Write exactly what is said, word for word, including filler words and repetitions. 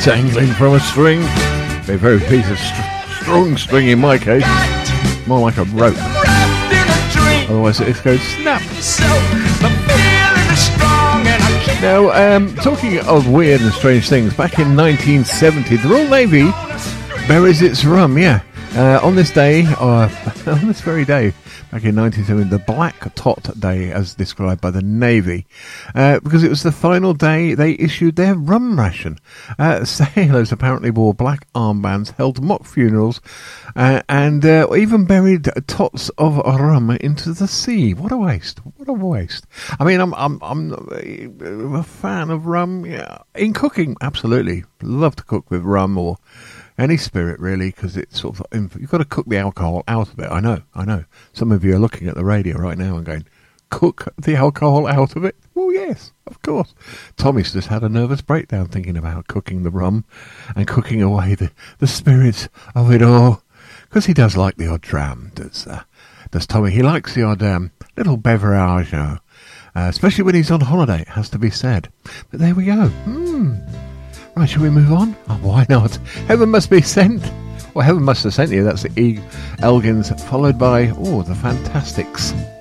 Dangling from a string. A very piece of st- strong string in my case. More like a rope. Otherwise it goes snap. Now, um, talking of weird and strange things, back in nineteen seventy, the Royal Navy buries its rum, yeah. Uh, on this day, uh, on this very day, back in nineteen seventy, the Black Tot Day, as described by the Navy, uh, because it was the final day they issued their rum ration. Uh, sailors apparently wore black armbands, held mock funerals, uh, and uh, even buried tots of rum into the sea. What a waste! What a waste! I mean, I'm I'm I'm a fan of rum. Yeah, in cooking, absolutely love to cook with rum or any spirit, really, because it's sort of, you've got to cook the alcohol out of it. I know, I know. Some of you are looking at the radio right now and going, cook the alcohol out of it? Well, yes, of course. Tommy's just had a nervous breakdown thinking about cooking the rum and cooking away the, the spirits of it all. Because he does like the odd dram, does, uh, does Tommy. He likes the odd um, little beverage, you know, uh, especially when he's on holiday, it has to be said. But there we go. Hmm. Right, shall we move on? Oh, why not? Heaven Must Be Sent. Well, Heaven Must Have Sent You. That's the E. Elgins, followed by, oh, the Fantastics.